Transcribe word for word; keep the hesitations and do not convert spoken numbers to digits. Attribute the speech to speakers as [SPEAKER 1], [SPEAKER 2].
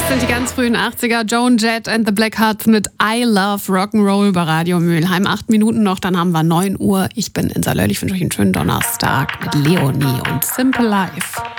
[SPEAKER 1] sind die ganz frühen achtziger. Joan Jett and the Blackhearts mit I Love Rock'n'Roll bei Radio Mülheim. Acht Minuten noch, dann haben wir neun Uhr. Ich bin Insa Löll. Ich wünsche euch einen schönen Donnerstag mit Leonie und Simple Life.